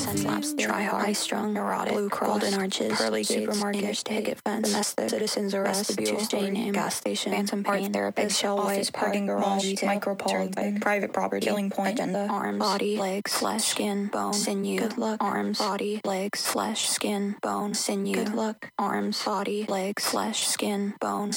slaps, try hard, high strung, neurotic, blue cross, golden arches, pearly supermarket, interstate, picket fence, domestic, citizens arrest, Tuesday name, gas station, phantom pain, therapist, shell office, parking garage, micropolitan, private property, killing point, agenda, arms, body, legs, flesh, skin, bone, sinew, good luck, arms, body, legs, flesh, skin, bone, sinew, good luck, arms, body, legs, flesh, skin, bone,